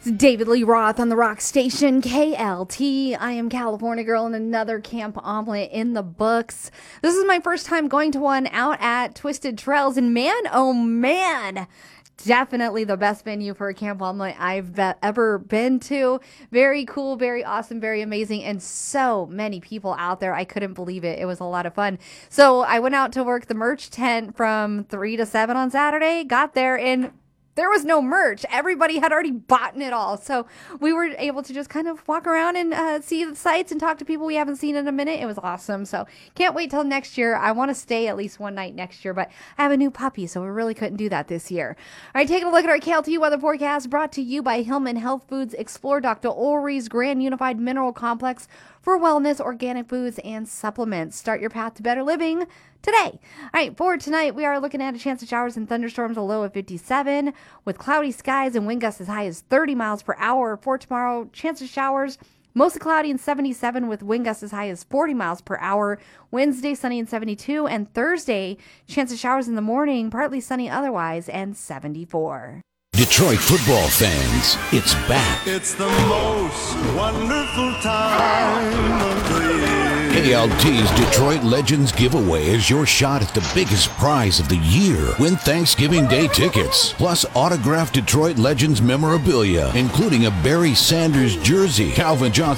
David Lee Roth on the Rock Station, KLT. I am California Girl and another Camp Omelet in the books. This is my first time going to one out at Twisted Trails, and man, oh man, definitely the best venue for a Camp Omelet I've ever been to. Very cool, very awesome, very amazing, and so many people out there. I couldn't believe it. It was a lot of fun. So I went out to work the merch tent from 3 to 7 on Saturday, got there, and there was no merch. Everybody had already bought it all. So we were able to just kind of walk around and see the sights and talk to people we haven't seen in a minute. It was awesome. So can't wait till next year. I want to stay at least one night next year, but I have a new puppy, so we really couldn't do that this year. All right, taking a look at our KLT weather forecast brought to you by Hillman Health Foods. Explore Dr. Ulri's Grand Unified Mineral Complex for wellness, organic foods, and supplements. Start your path to better living today. All right, for tonight, we are looking at a chance of showers and thunderstorms, a low of 57, with cloudy skies and wind gusts as high as 30 miles per hour. For tomorrow, chance of showers, mostly cloudy and 77, with wind gusts as high as 40 miles per hour. Wednesday, sunny and 72, and Thursday, chance of showers in the morning, partly sunny otherwise, and 74. Detroit football fans, it's back. It's the most wonderful time of the year. KLT's Detroit Legends giveaway is your shot at the biggest prize of the year. Win Thanksgiving Day tickets, plus autographed Detroit Legends memorabilia, including a Barry Sanders jersey, Calvin Johnson